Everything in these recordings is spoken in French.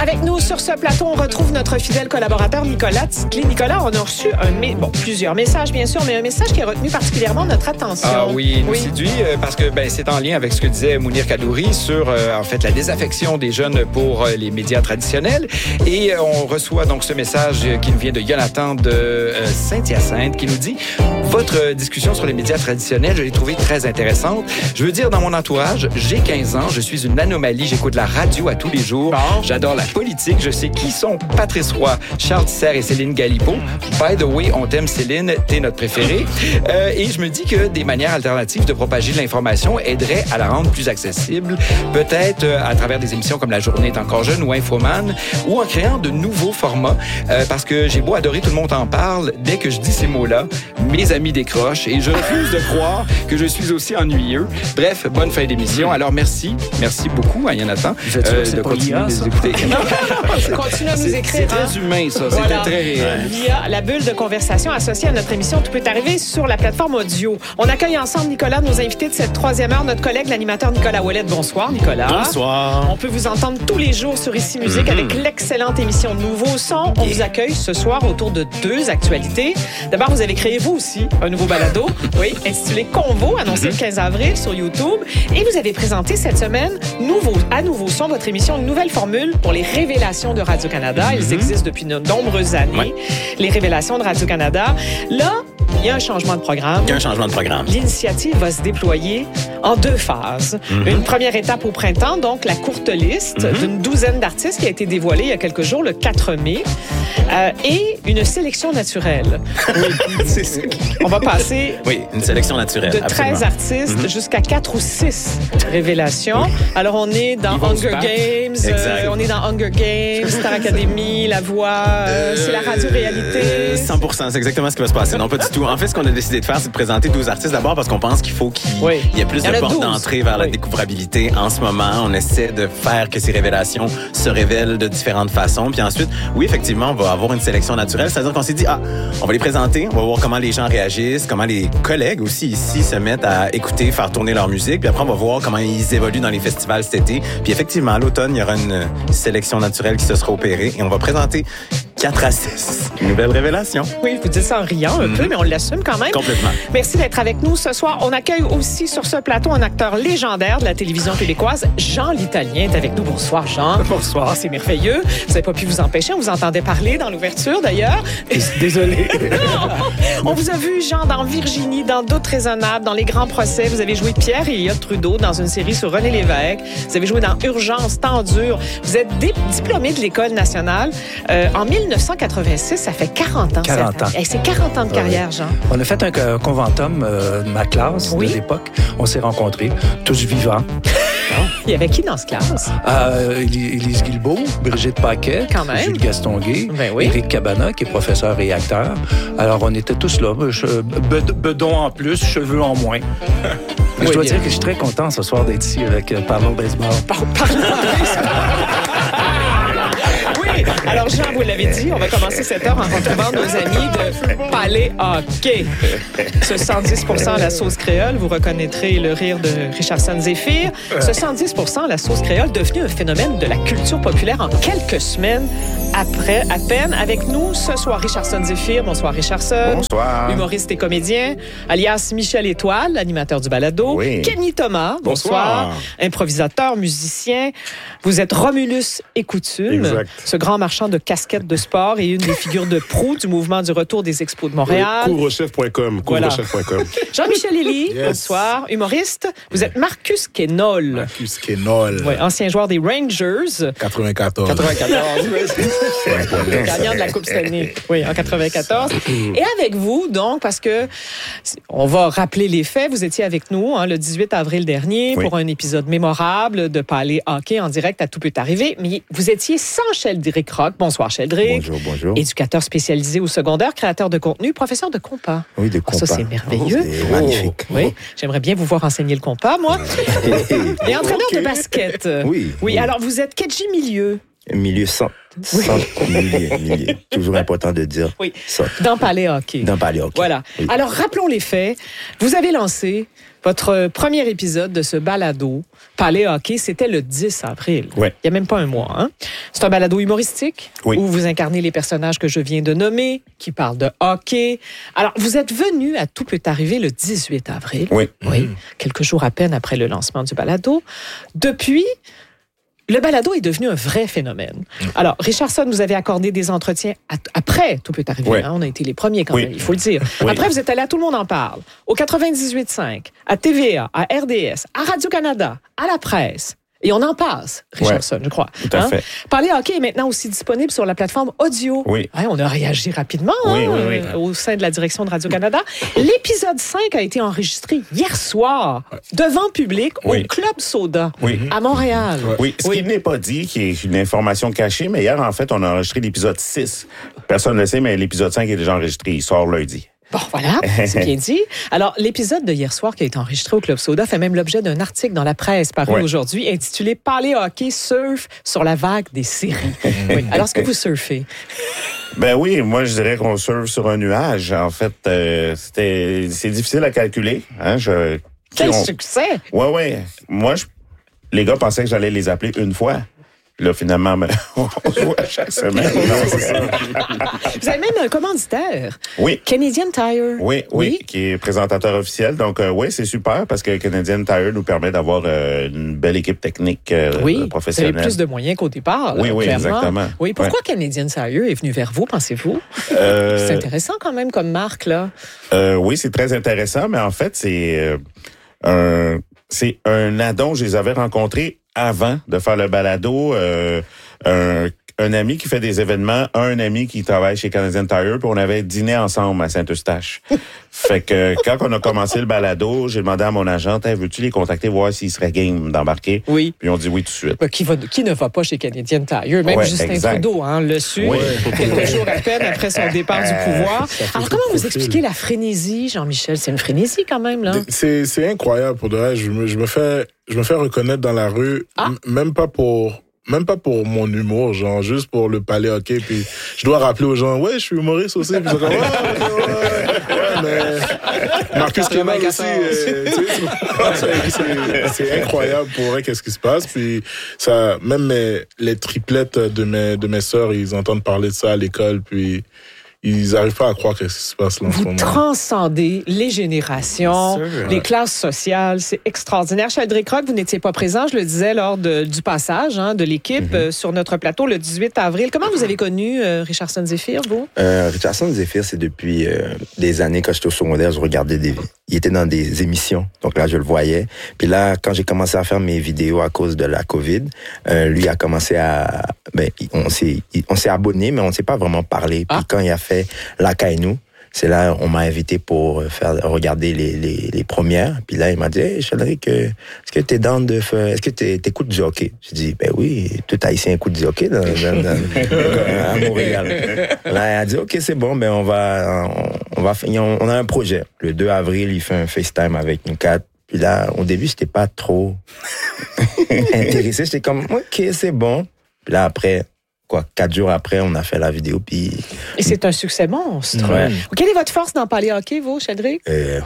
Avec nous sur ce plateau, on retrouve notre fidèle collaborateur Nicolas Ticlé. Nicolas, on a reçu plusieurs messages, bien sûr, mais un message qui a retenu particulièrement notre attention. Ah oui, il nous séduit parce que c'est en lien avec ce que disait Mounir Kadouri sur la désaffection des jeunes pour les médias traditionnels. Et on reçoit donc ce message qui nous vient de Jonathan de Saint-Hyacinthe qui nous dit « Votre discussion sur les médias traditionnels, je l'ai trouvée très intéressante. Je veux dire, dans mon entourage, j'ai 15 ans, je suis une anomalie, j'écoute la radio à tous les jours. Bon. J'adore la politique, je sais qui sont Patrice Roy, Charles Tisser et Céline Galipeau. By the way, on t'aime Céline, t'es notre préférée. Et je me dis que des manières alternatives de propager l'information aideraient à la rendre plus accessible, peut-être à travers des émissions comme La Journée est encore jeune ou Infoman, ou en créant de nouveaux formats, parce que j'ai beau adorer, tout le monde en parle, dès que je dis ces mots-là, mes amis décrochent et je refuse de croire que je suis aussi ennuyeux. Bref, bonne fin d'émission. Alors merci beaucoup à Jonathan de continuer à nous écouter. Continue à nous écrire. C'est très humain, ça. Voilà. C'était très réel. Via la bulle de conversation associée à notre émission, tout peut arriver sur la plateforme audio. On accueille ensemble, Nicolas, nos invités de cette troisième heure, notre collègue, l'animateur Nicolas Ouellet. Bonsoir, Nicolas. Bonsoir. On peut vous entendre tous les jours sur Ici Musique avec l'excellente émission Nouveau Son. On vous accueille ce soir autour de 2 actualités. D'abord, vous avez créé, vous aussi, un nouveau balado, intitulé Convo, annoncé le 15 avril sur YouTube. Et vous avez présenté cette semaine, à Nouveau Son, votre émission, une nouvelle formule pour les révélations de Radio-Canada. Elles existent depuis de nombreuses années. Ouais. Les révélations de Radio-Canada. Là, il y a un changement de programme. L'initiative va se déployer en 2 phases. Une première étape au printemps, donc la courte liste d'une douzaine d'artistes qui a été dévoilée il y a quelques jours, le 4 mai, et une sélection naturelle. C'est ça. On va passer une sélection naturelle, de 13 artistes jusqu'à 4 ou 6 révélations. Alors, on est dans Hunger Games, Star Academy, La Voix, c'est la radio-réalité. 100%, c'est exactement ce qui va se passer. Non, pas du tout. En fait, ce qu'on a décidé de faire, c'est de présenter 12 artistes d'abord parce qu'on pense qu'il faut qu'il y ait plus de portes d'entrée vers la découvrabilité. En ce moment, on essaie de faire que ces révélations se révèlent de différentes façons. Puis ensuite, effectivement, on va avoir une sélection naturelle. C'est-à-dire qu'on s'est dit, on va les présenter, on va voir comment les gens réagissent, comment les collègues aussi ici se mettent à écouter, faire tourner leur musique. Puis après, on va voir comment ils évoluent dans les festivals cet été. Puis effectivement, à l'automne, il y aura une sélection naturelle qui se sera opérée et on va présenter 4 à 6 nouvelles révélations. Oui, vous dites ça en riant un peu, mais on l'assume quand même. Complètement. Merci d'être avec nous ce soir. On accueille aussi sur ce plateau un acteur légendaire de la télévision québécoise, Jean l'Italien est avec nous. Bonsoir, Jean. Bonsoir. C'est merveilleux. Vous n'avez pas pu vous empêcher. On vous entendait parler dans l'ouverture, d'ailleurs. Désolé. On vous a vu, Jean, dans Virginie, dans Doute raisonnable, dans Les Grands procès. Vous avez joué Pierre et Elliott Trudeau dans une série sur René Lévesque. Vous avez joué dans Urgence, Temps dur. Vous êtes diplômé de l'École nationale en 1986. Ça fait 40 ans. 40 ans. C'est 40 ans de carrière, Jean. On a fait un conventum de ma classe de l'époque. On s'est rencontrés, tous vivants. Il y avait qui dans cette classe? Élise Guilbeault, Brigitte Paquet, Jules Gastonguay, Éric Cabana, qui est professeur et acteur. Alors, on était tous là. Bedon en plus, cheveux en moins. Je dois dire que je suis très content ce soir d'être ici avec Parlons Baseball. Parlons Baseball! Alors, Jean, vous l'avez dit, on va commencer cette heure en retrouvant nos amis de Palais Hockey. Ce 110% la sauce créole, vous reconnaîtrez le rire de Richardson Zéphyr. Ce 110% la sauce créole devenu un phénomène de la culture populaire en quelques semaines après, à peine. Avec nous ce soir, Richardson Zéphyr. Bonsoir, Richardson. Bonsoir. Humoriste et comédien, alias Michel Étoile, animateur du balado. Oui. Kenny Thomas. Bonsoir. Improvisateur, musicien. Vous êtes Romulus et Coutume. Exact. Ce grand marchand de casquettes de sport et une des figures de proue du mouvement du retour des Expos de Montréal. Couvre-chef.com. Jean-Michel Elie, bonsoir. Humoriste. Vous êtes Marcus Quénol. Oui, ancien joueur des Rangers. 94. Gagnant de la Coupe Stanley. Oui, en 94. Et avec vous, donc, parce que on va rappeler les faits. Vous étiez avec nous le 18 avril dernier pour un épisode mémorable de Palais Hockey en direct à Tout peut arriver. Mais vous étiez sans Sheldrick Rock. Bonsoir, Sheldrick. Bonjour. Éducateur spécialisé au secondaire, créateur de contenu, professeur de compas. Oui, de compas. Ça, c'est merveilleux. C'est magnifique. Oui, j'aimerais bien vous voir enseigner le compas, moi. Et entraîneur de basket. Oui. Oui, alors vous êtes Kedji Milieu. Milieu centre. Milieu. Toujours important de dire. Oui. Centre. Dans Palais Hockey. Dans Palais Hockey. Voilà. Oui. Alors, rappelons les faits. Vous avez lancé votre premier épisode de ce balado, Palais Hockey, c'était le 10 avril. Oui. Il n'y a même pas un mois. Hein? C'est un balado humoristique oui. où vous incarnez les personnages que je viens de nommer, qui parlent de hockey. Alors, vous êtes venu à Tout peut arriver le 18 avril. Oui. Oui. Quelques jours à peine après le lancement du balado. Depuis, le balado est devenu un vrai phénomène. Alors, Richardson, vous avez accordé des entretiens après Tout peut arriver. Oui. Hein? On a été les premiers quand même, il faut le dire. Oui. Après, vous êtes allé à Tout le monde en parle, au 98.5, à TVA, à RDS, à Radio-Canada, à la presse. Et on en passe, Richardson, je crois. Tout à fait. Parler hockey est maintenant aussi disponible sur la plateforme audio. Oui. Ouais, on a réagi rapidement au sein de la direction de Radio-Canada. L'épisode 5 a été enregistré hier soir devant public au Club Soda à Montréal. Oui, ce qui n'est pas dit, qui est une information cachée, mais hier, en fait, on a enregistré l'épisode 6. Personne ne le sait, mais l'épisode 5 est déjà enregistré. Il sort lundi. Bon, voilà, c'est bien dit. Alors, l'épisode de hier soir qui a été enregistré au Club Soda fait même l'objet d'un article dans la presse paru aujourd'hui intitulé « Parler hockey surf sur la vague des séries ». Oui. Alors, est-ce que vous surfez? Ben oui, moi, je dirais qu'on surfe sur un nuage. En fait, c'est difficile à calculer. Hein, Quel succès! Oui. Moi, les gars pensaient que j'allais les appeler une fois. Là, finalement, on joue à chaque semaine. Vous avez même un commanditaire. Oui. Canadian Tire. Oui, qui est présentateur officiel. Donc, oui, c'est super parce que Canadian Tire nous permet d'avoir une belle équipe technique professionnelle. Vous avez plus de moyens qu'au départ. Oui, clairement. Exactement. Oui, pourquoi Canadian Tire est venu vers vous, pensez-vous? C'est intéressant quand même comme marque, là. Oui, c'est très intéressant, mais en fait, c'est un addon. Je les avais rencontrés avant de faire le balado, un ami qui fait des événements, un ami qui travaille chez Canadian Tire, puis on avait dîné ensemble à Saint-Eustache. Fait que quand on a commencé le balado, j'ai demandé à mon agente, hey, veux-tu les contacter, voir s'ils seraient game d'embarquer? Oui. Puis on dit oui tout de suite. Qui ne va pas chez Canadian Tire? Même Justin Trudeau le su, quelques jours à peine après son départ du pouvoir. Alors, comment vous expliquez la frénésie, Jean-Michel? C'est une frénésie quand même, là. C'est incroyable, pour de vrai. Je me fais reconnaître dans la rue, même pas pour mon humour, genre, juste pour le Palais Hockey, puis je dois rappeler aux gens, je suis humoriste aussi, puis comme, mais Marcus Canal aussi, c'est incroyable pour vrai, qu'est-ce qui se passe, puis ça, même les triplettes de mes sœurs, ils entendent parler de ça à l'école, puis ils n'arrivent pas à croire qu'est-ce qui se passe là en ce moment. Vous transcendez les générations, les classes sociales. C'est extraordinaire. Sheldrick Rock, vous n'étiez pas présent, je le disais, lors du passage de l'équipe sur notre plateau le 18 avril. Comment vous avez connu Richardson Zephyr, vous? Richardson Zephyr, c'est depuis des années, quand j'étais au secondaire, je regardais il était dans des émissions. Donc là, je le voyais. Puis là, quand j'ai commencé à faire mes vidéos à cause de la COVID, lui a commencé à... on s'est abonné, mais on ne s'est pas vraiment parlé. Puis quand il a fait La Caille-nous, c'est là on m'a invité pour regarder les premières. Puis là, il m'a dit, hey, Sheldrick, est-ce que t'es down de faire... Est-ce que t'écoutes du hockey? J'ai dit, ben oui, tout Haïtien écoute du hockey à Montréal. Là, il a dit, OK, c'est bon, ben on a un projet. Le 2 avril, il fait un FaceTime avec nous 4. Puis là, au début, j'étais pas trop intéressé. J'étais comme, OK, c'est bon. Puis là, après... 4 jours après, on a fait la vidéo, puis... Et c'est un succès monstre. Ouais. Quelle est votre force dans Palais Hockey, vous, Sheldrick?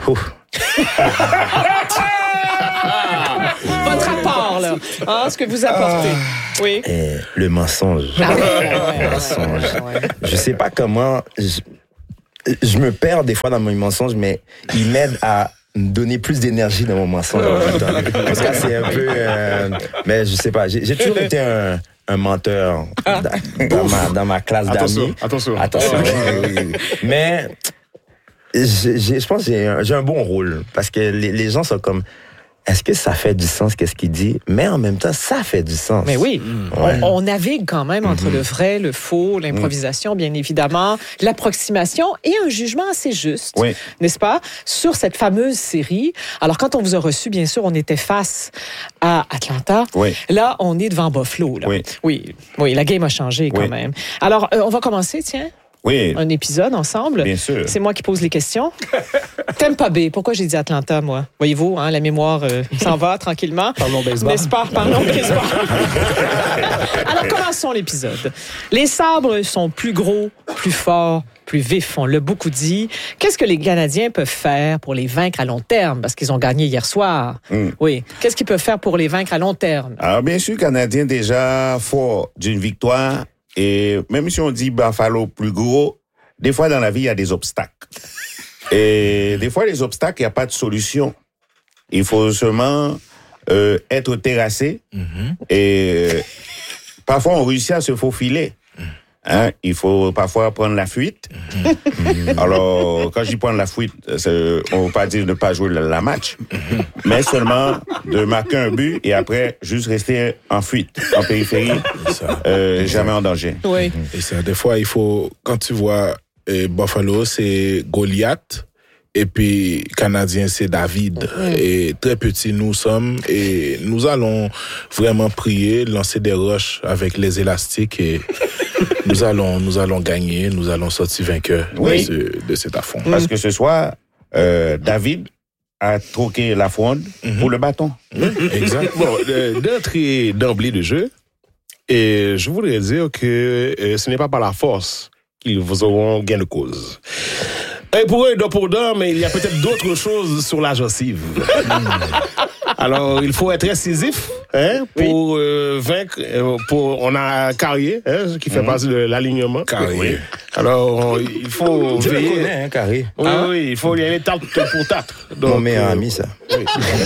Votre apport, là. Ce que vous apportez. Oui. Le mensonge. Le mensonge. Je sais pas comment... Je me perds des fois dans mes mensonges, mais il m'aide à me donner plus d'énergie dans mon mensonge. Parce que c'est un peu... mais je sais pas, j'ai toujours été un menteur dans ma classe d'amis. Attention. Oui. Mais je pense que j'ai un bon rôle parce que les gens sont comme, est-ce que ça fait du sens qu'est-ce qu'il dit? Mais en même temps, ça fait du sens. Mais oui, on navigue quand même entre le vrai, le faux, l'improvisation, bien évidemment, l'approximation et un jugement assez juste, n'est-ce pas, sur cette fameuse série. Alors, quand on vous a reçu, bien sûr, on était face à Atlanta. Là, on est devant Buffalo. Là. Oui, la game a changé quand même. Alors, on va commencer, tiens. Oui. Un épisode ensemble. Bien sûr. C'est moi qui pose les questions. Tampa Bay. Pourquoi j'ai dit Atlanta, moi? Voyez-vous, la mémoire s'en va tranquillement. Parlons baseball. N'est-ce pas? Parlons baseball. Alors, commençons. Commençons l'épisode. Les sabres sont plus gros, plus forts, plus vifs, on l'a beaucoup dit. Qu'est-ce que les Canadiens peuvent faire pour les vaincre à long terme? Parce qu'ils ont gagné hier soir. Oui. Qu'est-ce qu'ils peuvent faire pour les vaincre à long terme? Alors, bien sûr, Canadiens déjà forts d'une victoire. Et même si on dit Buffalo plus gros, des fois dans la vie, il y a des obstacles. Et des fois, les obstacles, il n'y a pas de solution. Il faut seulement être terrassé. Et parfois, on réussit à se faufiler. Hein, il faut parfois prendre la fuite. Alors, quand je dis prendre la fuite, on ne veut pas dire ne pas jouer la match, mais seulement de marquer un but et après, juste rester en fuite, en périphérie, jamais en danger. Oui. Et ça, des fois, il faut, quand tu vois Buffalo, c'est Goliath. Et puis, Canadien, c'est David. Et très petits nous sommes. Et nous allons vraiment prier, lancer des roches avec les élastiques. Et nous allons gagner. Nous allons sortir vainqueurs de cet affront. Parce que ce soir, David a troqué la fronde pour le bâton. Exact. Bon, d'emblée de jeu, et je voudrais dire que ce n'est pas par la force qu'ils vous auront gain de cause. Et pour eux, pour d'or, mais il y a peut-être d'autres choses sur la gencive. Alors, il faut être incisif pour vaincre. On a Carrier, qui fait partie de l'alignement. Carrier. Oui. Alors, il faut veiller. Tu le connais, Carrier. Oui, il faut y aller tarte pour tarte. Mon meilleur ami, ça. Oui.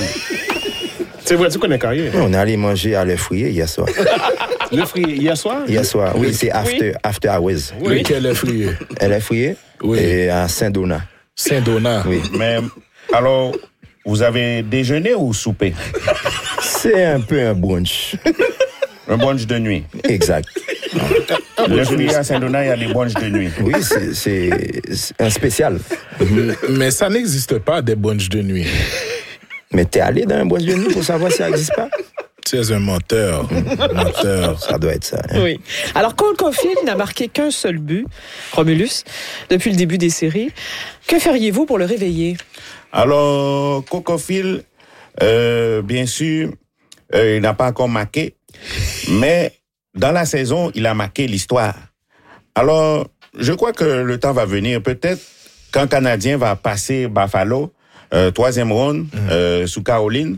C'est vrai, tu connais Carrier? Oui, on est allé manger à l'œuf fouillé hier soir. Le fruit hier soir? Hier soir, oui, c'est after hours. Oui, quel est fouillé? Elle est fouillée? Oui. Et à Saint-Donat. Saint-Donat. Oui. Mais, alors, vous avez déjeuné ou soupé? C'est un peu un brunch. Un brunch de nuit. Exact. Le fruit à Saint-Donat, il y a des brunchs de nuit. Oui, c'est un spécial. Mais ça n'existe pas, des brunchs de nuit. Mais t'es allé dans un brunch de nuit pour savoir si ça n'existe pas? Tu es un menteur. Menteur. Ça doit être ça. Hein? Oui. Alors, Cole Caulfield n'a marqué qu'un seul but, Romulus, depuis le début des séries. Que feriez-vous pour le réveiller? Alors, Caulfield, bien sûr, il n'a pas encore marqué, mais dans la saison, il a marqué l'histoire. Alors, je crois que le temps va venir. Peut-être quand Canadien va passer Buffalo, troisième round, sous Caroline,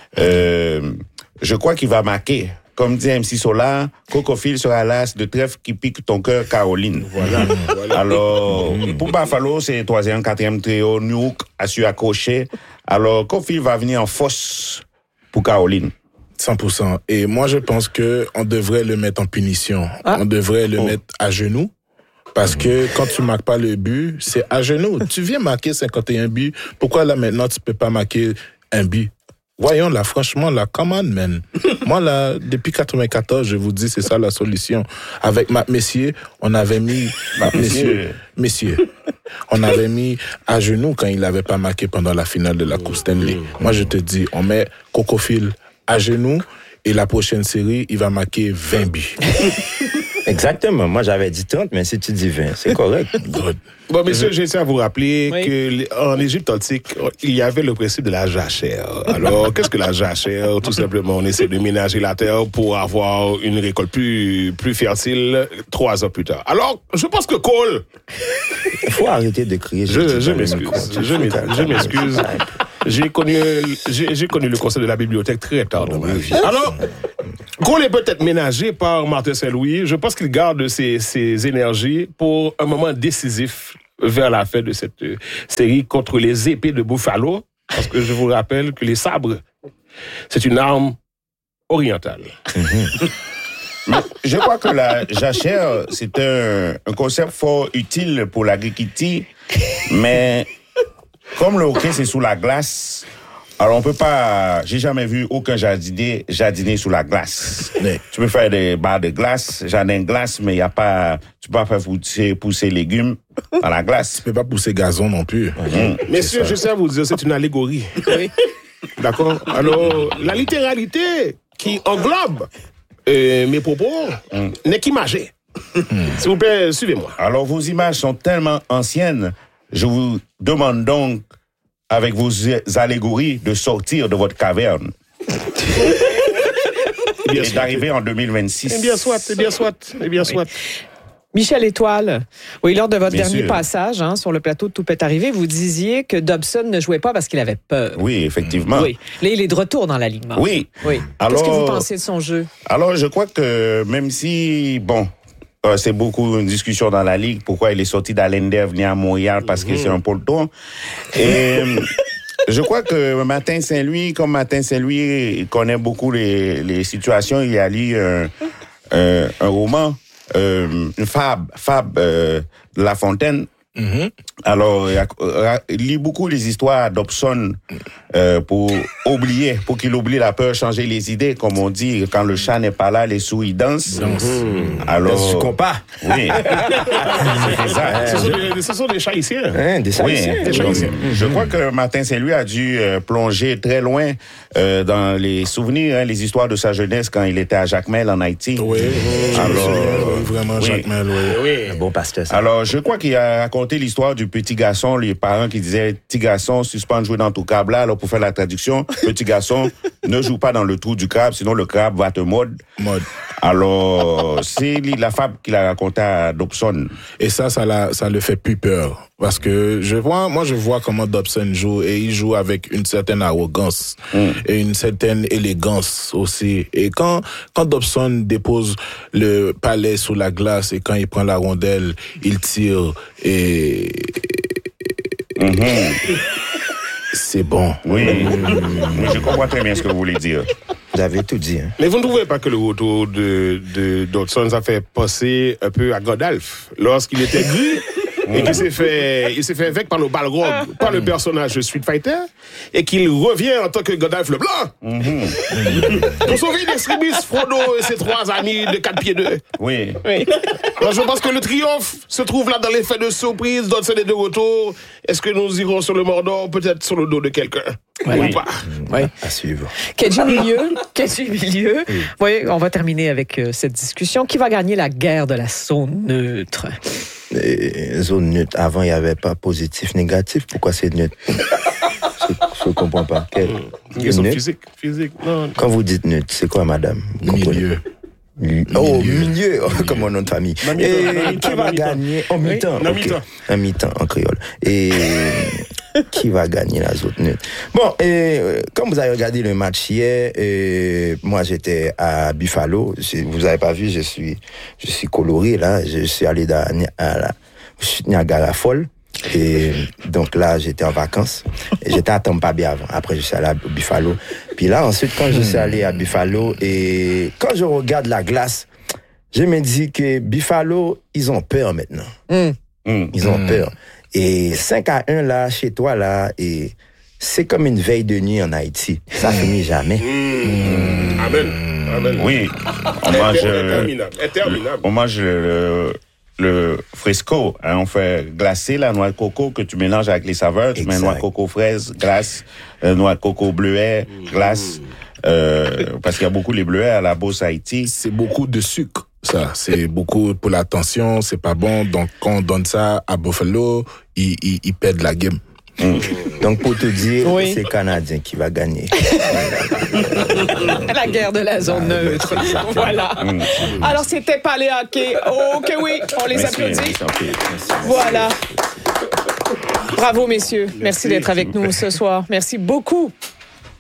je crois qu'il va marquer. Comme dit MC Solar, Caulfield sera l'as de trèfle qui pique ton cœur, Caroline. Voilà. Alors, pour Buffalo, c'est troisième, quatrième trio, Nuke a su accrocher. Alors, Caulfield va venir en force pour Caroline. 100%. Et moi, je pense qu'on devrait le mettre en punition. On devrait le mettre à genoux. Parce que quand tu marques pas le but, c'est à genoux. Tu viens marquer 51 buts. Pourquoi là, maintenant, tu peux pas marquer un but? Voyons là, franchement, là, come on, man. Moi, là, depuis 94, je vous dis, c'est ça la solution. Avec Matt Messier, on avait mis... Messier. On avait mis à genoux quand il n'avait pas marqué pendant la finale de la Coupe Stanley. Moi, je te dis, on met Caulfield à genoux et la prochaine série, il va marquer 20 buts. Exactement. Moi, j'avais dit 30, mais si tu dis 20, c'est correct. Bon, messieurs, j'essaie à vous rappeler qu'en Égypte antique, il y avait le principe de la jachère. Alors, qu'est-ce que la jachère? Tout simplement, on essaie de ménager la terre pour avoir une récolte plus fertile 3 ans plus tard. Alors, je pense que Cole... Il faut arrêter de crier. Je m'excuse. J'ai connu le concept de la bibliothèque très tard dans ma vie. Alors, Cole est peut-être ménagé par Martin Saint-Louis. Je pense qu'il garde ses énergies pour un moment décisif vers la fin de cette série contre les épées de Buffalo. Parce que je vous rappelle que les sabres, c'est une arme orientale. Mais je crois que la jachère, c'est un concept fort utile pour l'agriculture, mais comme le hockey, c'est sous la glace, alors on peut pas... J'ai jamais vu aucun jardinier sous la glace. Tu peux faire des barres de glace, jardin de glace, mais il y a pas... Tu peux pas faire pousser légumes dans la glace. Tu peux pas pousser gazon non plus. Messieurs, je sais à vous dire, c'est une allégorie. Oui. D'accord? Alors, la littéralité qui englobe mes propos n'est qu'imagée. S'il vous plaît, suivez-moi. Alors, vos images sont tellement anciennes, je vous demande donc, avec vos allégories, de sortir de votre caverne. est arrivé en 2026. Eh bien soit. Michel Étoile, oui, lors de votre Bien dernier sûr. passage sur le plateau de Tout peut arriver, vous disiez que Dobson ne jouait pas parce qu'il avait peur. Oui, effectivement. Oui. Là, il est de retour dans l'alignement. Oui. Qu'est-ce que vous pensez de son jeu? Alors, je crois que même si, c'est beaucoup une discussion dans la Ligue, pourquoi il est sorti d'Allender, venir à Montréal, parce que c'est un poleton. Et je crois que Martin Saint-Louis, il connaît beaucoup les situations. Il a lu un roman, une fable de La Fontaine. Alors, il lit beaucoup les histoires Dobson pour qu'il oublie la peur, changer les idées, comme on dit, quand le chat n'est pas là, les sous ils dansent. Alors, du compas. Oui. C'est ça. Ce sont des chats haïtiens. Des chats haïtiens. Je crois que Martin Saint-Louis a dû plonger très loin dans les souvenirs, les histoires de sa jeunesse quand il était à Jacmel en Haïti. Oui. Vraiment, Jacmel, oui. Un bon pasteur, ça. Alors, je crois qu'il a raconté l'histoire du petit garçon, les parents qui disaient, petit garçon, suspends de jouer dans ton câble là. Alors, pour faire la traduction, petit garçon, ne joue pas dans le trou du crabe, sinon le crabe va te mordre. Alors, c'est la fable qu'il a racontée à Dobson. Et ça le fait plus peur. Parce que je vois comment Dobson joue, et il joue avec une certaine arrogance et une certaine élégance aussi. Et quand Dobson dépose le palais sous la glace et quand il prend la rondelle, il tire et c'est bon. Oui, je comprends très bien ce que vous voulez dire. Vous avez tout dit. Mais vous ne trouvez pas que le retour de Dobson, ça fait passer un peu à Godalf lorsqu'il était gris et qu'il s'est fait avec par le Balrog, par le personnage de Street Fighter, et qu'il revient en tant que Godalf le Blanc. Pour sauver l'extrémis, Frodo et ses 3 amis de 4 pieds 2. Oui. Alors je pense que le triomphe se trouve là dans l'effet de surprise. Dobson est de retour. Est-ce que nous irons sur le Mordor, peut-être sur le dos de quelqu'un? Ou pas? Oui. À suivre. Kedji Milieu. Oui, on va terminer avec cette discussion. Qui va gagner la guerre de la zone neutre? Zone neutre. Avant, il n'y avait pas positif, négatif. Pourquoi c'est neutre? Je ne comprends pas. Physique. Non. Quand vous dites neutre, c'est quoi, madame? Milieu. Milieu, comme mon nom de famille. Et qui va gagner en mi-temps? En mi-temps, en créole. Et qui va gagner la zone neutre? Bon, comme vous avez regardé le match hier, moi j'étais à Buffalo. Vous avez pas vu, je suis coloré là. Je suis allé à Niagara Falls. Et donc là, j'étais en vacances. Et j'étais à Tampa Bay avant. Après, je suis allé à Buffalo. Puis là, ensuite, quand je suis allé à Buffalo, et quand je regarde la glace, je me dis que Buffalo, ils ont peur maintenant. Ils ont peur. Et 5-1 là, chez toi là, et c'est comme une veille de nuit en Haïti. Ça finit jamais. Amen. Oui. On mange le fresco, on fait glacer la noix de coco que tu mélanges avec les saveurs. Tu mets noix de coco fraise, glace, noix de coco bleuet, glace. Parce qu'il y a beaucoup les bleuets à la Beauce Haïti. C'est beaucoup de sucre. Ça, c'est beaucoup pour la tension, c'est pas bon. Donc, quand on donne ça à Buffalo, ils perdent la game. Donc, pour te dire, c'est Canadien qui va gagner. La guerre de la zone neutre. Voilà. Alors, c'était Paléaké. OK, oui, on les applaudit. Voilà. Bravo, messieurs. Merci d'être avec nous ce soir. Merci beaucoup.